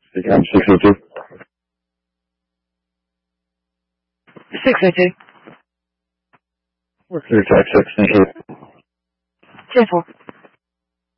Speaking on 602. 602. We're clear, Tech 6, thank you. 10-4.